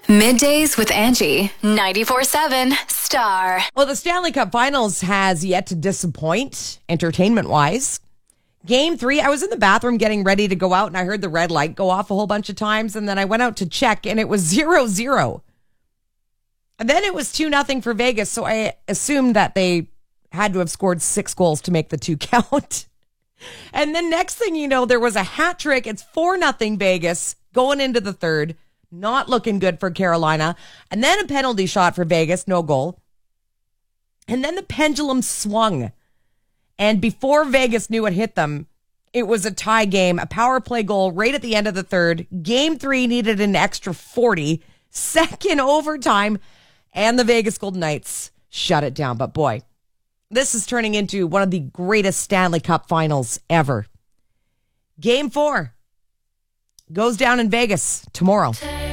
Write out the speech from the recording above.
Middays with Angie, 94.7 Star. Well, the Stanley Cup Finals has yet to disappoint, entertainment-wise. Game 3, I was in the bathroom getting ready to go out, and I heard the red light go off a whole bunch of times, and then I went out to check, and it was 0-0. And then it was 2-0 for Vegas, so I assumed that they had to have scored 6 goals to make the 2 count. And then next thing you know, there was a hat trick. It's 4-0 Vegas going into the third. Not looking good for Carolina. And then a penalty shot for Vegas, no goal. And then the pendulum swung. And before Vegas knew it hit them, it was a tie game, a power play goal right at the end of the third. Game 3 needed an extra 40, second overtime, and the Vegas Golden Knights shut it down. But boy, this is turning into one of the greatest Stanley Cup finals ever. Game 4 goes down in Vegas tomorrow.